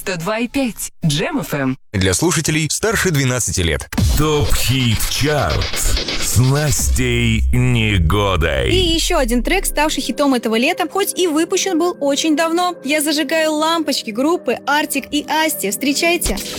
102,5 Джем ФМ. Для слушателей старше 12 лет. ТОП-хит-чарт с Настей Негодой. И еще один трек, ставший хитом этого лета, хоть и выпущен был очень давно. Я зажигаю лампочки группы Артик и Асти. Встречайте.